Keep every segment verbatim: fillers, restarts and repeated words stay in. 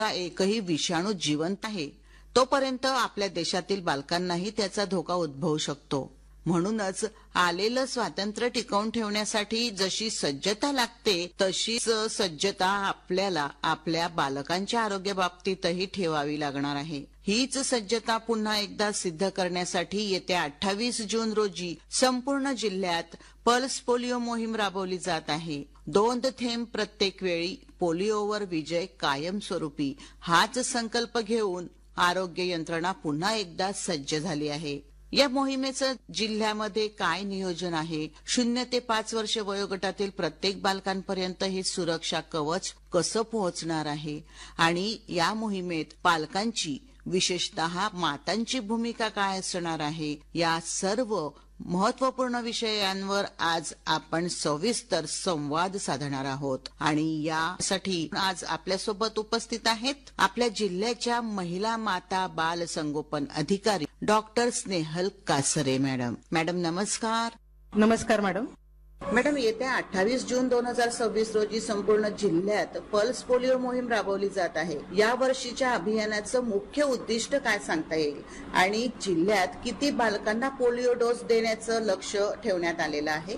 एकही विषाणू जिवंत आहे तोपर्यंत आपल्या देशातील बालकांनाही त्याचा धोका उद्भवू शकतो. म्हणूनच आलेलं स्वातंत्र्य टिकवून ठेवण्यासाठी जशी सज्जता लागते तशीच सज्जता आपल्याला आपल्या बालकांच्या आरोग्याबाबतीतही ठेवावी लागणार आहे. हीच सज्जता पुन्हा एकदा सिद्ध करण्यासाठी येत्या अठ्ठावीस जून रोजी संपूर्ण जिल्ह्यात पल्स पोलिओ मोहीम राबवली जात आहे. दोन थेंब प्रत्येक वेळी, पोलिओवर विजय कायमस्वरूपी हाच संकल्प घेऊन आरोग्य यंत्रणा पुन्हा एकदा सज्ज झाली आहे. या मोहिमेचं जिल्ह्यामध्ये काय नियोजन आहे? शून्य ते पाच वर्ष वयोगटातील प्रत्येक बालकांपर्यंत हे सुरक्षा कवच कसं पोहोचणार आहे? आणि या मोहिमेत पालकांची, विशेषतः मातांची भूमिका काय असणार आहे? या सर्व महत्वपूर्ण विषयांवर आज आपण सविस्तर संवाद साधणार आहोत. आणि यासाठी आज आपल्यासोबत उपस्थित आहेत आपल्या जिल्ह्याच्या महिला, माता, बाल संगोपन अधिकारी डॉक्टर स्नेहल कासरे मॅडम. मॅडम नमस्कार. नमस्कार मॅडम. मॅडम, येत्या अठ्ठावीस जून दोन हजार सव्वीस रोजी संपूर्ण जिल्ह्यात पल्स पोलिओ मोहीम राबवली जात आहे. या वर्षीच्या अभियानाचं मुख्य उद्दिष्ट काय सांगता येईल? आणि जिल्ह्यात किती बालकांना पोलिओ डोस देण्याचं लक्ष ठेवण्यात आलेलं आहे?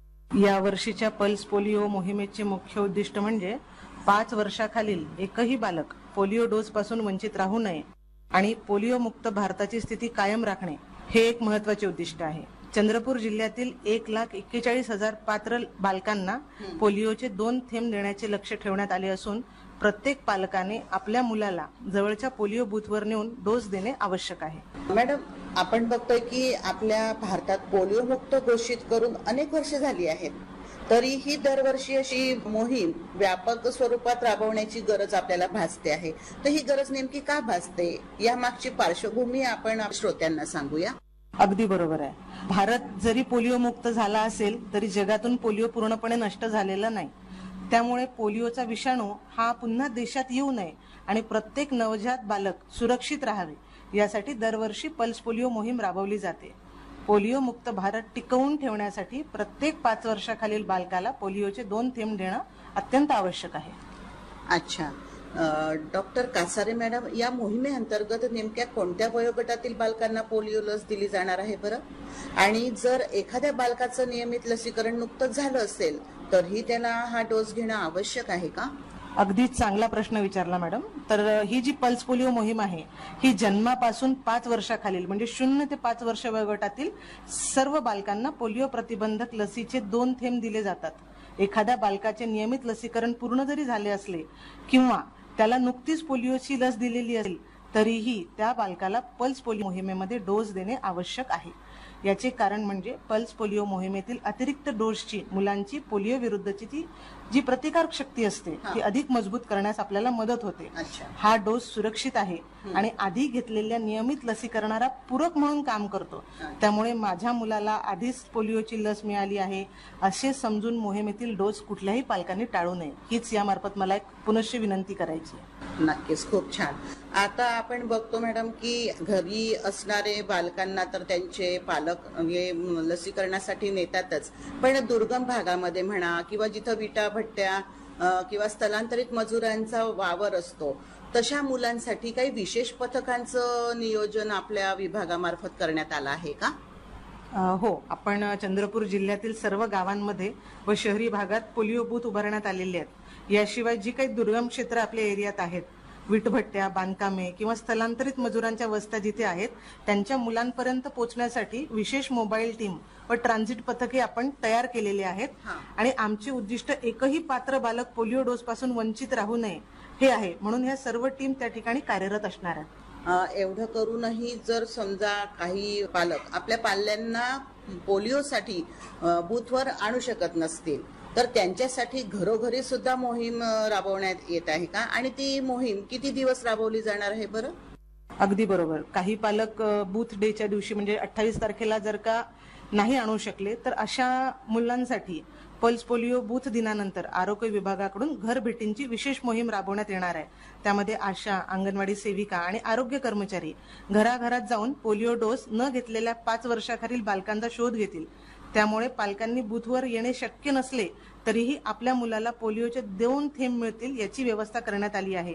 या वर्षीच्या पल्स पोलिओ मोहिमेचे मुख्य उद्दिष्ट म्हणजे पाच वर्षाखालील एकही बालक पोलिओ डोस पासून वंचित राहू नये आणि पोलिओ मुक्त भारताची स्थिती कायम राखणे हे एक महत्वाचे उद्दिष्ट आहे. चंद्रपूर जिल्ह्यातील एक लाख एक्केचाळीस हजार पात्र बालकांना पोलिओचे दोन थेंब देण्याचे लक्ष ठेवण्यात आले असून प्रत्येक पालकाने आपल्या मुलाला जवळच्या पोलिओ बूथवर नेऊन डोस देणे आवश्यक आहे. मॅडम, आपण बघतोय की आपल्या भारतात पोलिओ मुक्त घोषित करून अनेक वर्ष झाली आहेत, तरीही दरवर्षी अशी मोहीम व्यापक स्वरूपात राबवण्याची गरज आपल्याला भासते आहे. तर ही गरज नेमकी का भासते, या मागची पार्श्वभूमी आपण श्रोत्यांना सांगूया. अगदी बरोबर आहे. भारत जरी पोलिओ मुक्त झाला असेल तरी जगातून पोलिओ पूर्णपणे नष्ट झालेला नाही. त्यामुळे पोलिओचा विषाणू हा पुन्हा देशात येऊ नये आणि प्रत्येक नवजात बालक सुरक्षित राहावे यासाठी दरवर्षी पल्स पोलिओ मोहीम राबवली जाते. पोलिओ मुक्त भारत टिकवून ठेवण्यासाठी प्रत्येक पाच वर्षाखालील बालकाला पोलिओचे दोन थेंब देणं अत्यंत आवश्यक आहे. अच्छा, डॉक्टर कासारे मॅडम, या मोहिमेअंतर्गत नेमक्या कोणत्या वयोगटातील बालकांना पोलिओ लस दिली जाणार आहे बरं? आणि जर एखाद्या बालकाचं नियमित लसीकरण नुकतंच झालं असेल तरीही त्याला हा डोस घेणं आवश्यक आहे का? अगदी चांगला प्रश्न विचारला मॅडम. तर ही जी पल्स पोलिओ मोहीम आहे ही जन्मापासून पाच वर्षाखालील म्हणजे शून्य ते पाच वर्ष वयोगटातील सर्व बालकांना पोलिओ प्रतिबंधक लसीचे दोन थेंब दिले जातात. एखाद्या बालकाचे नियमित लसीकरण पूर्ण जरी झाले असले किंवा त्याला नुकतीच पोलिओची लस दिलेली असेल तरीही त्या बालकाला पल्स पोलिओ मोहिमेमध्ये डोस देणे आवश्यक आहे. याचे कारण म्हणजे पल्स पोलिओ मोहिमेतील अतिरिक्त डोसची मुलांची पोलिओ विरुद्धची ती जी प्रतिकारक शक्ती असते ती अधिक मजबूत करण्यास आपल्याला मदत होते. हा डोस सुरक्षित आहे आणि आधी घेतलेल्या नियमित लसीकरणाला पूरक म्हणून काम करतो. त्यामुळे माझ्या मुलाला आधीच पोलिओची लस मिळाली आहे असे समजून मोहिमेतील डोस कुठल्याही पालकांनी टाळू नये हीच यामार्फत मला एक पुनश्च विनंती करायची. नक्कीच, खूप छान. आता आपण बघतो मॅडम की घरी असणारे बालकांना तर त्यांचे पालक लसीकरणासाठी नेतातच, पण दुर्गम भागामध्ये म्हणा किंवा जिथं विटा भट्ट्या किंवा स्थलांतरित मजुरांचा वावर असतो तशा मुलांसाठी काही विशेष पथकांचं नियोजन आपल्या विभागामार्फत करण्यात आलं आहे का? हो, आपण चंद्रपूर जिल्ह्यातील सर्व गावांमध्ये व शहरी भागात पोलिओ बूथ उभारण्यात आलेले आहेत. याशिवाय जी काही दुर्गम क्षेत्र आपल्या एरियात आहेत, विटभट्ट्या, बांधकामे किंवा स्थलांतरित मजुरांच्या वस्त्या जिथे आहेत त्यांच्या मुलांपर्यंत पोहोचण्यासाठी विशेष मोबाईल टीम व ट्रान्झिट पथके आपण तयार केलेली आहेत. आणि आमचे उद्दिष्ट एकही पात्र बालक पोलिओ डोस पासून वंचित राहू नये हे आहे. म्हणून ह्या सर्व टीम त्या ठिकाणी कार्यरत असणार आहेत. एवढं करूनही जर समजा काही पालक आपल्या पाल्यांना पोलिओसाठी बूथवर आणू शकत नसतील तर त्यांच्यासाठी घरोघरी सुद्धा मोहीम राबवण्यात येत आहे का? आणि ती मोहीम किती दिवस राबवली जाणार आहे बरं? अगदी बरोबर. काही पालक बूथ डेच्या दिवशी म्हणजे अठ्ठावीस तारखेला जर का नाही आणू शकले तर अशा मुलांसाठी पल्स पोलिओ बूथ दिनानंतर आरोग्य विभागाकडून घर भेटींची विशेष मोहीम राबवण्यात येणार आहे. त्यामध्ये आशा, अंगणवाडी सेविका आणि आरोग्य कर्मचारी घराघरात जाऊन पोलिओ डोस न घेतलेल्या पाच वर्षाखालील बालकांचा शोध घेतील. त्यामुळे पालकांनी बूथवर येणे शक्य नसले तरीही आपल्या मुलाला पोलिओचे दोन थेंब मिळतील याची व्यवस्था करण्यात आली आहे.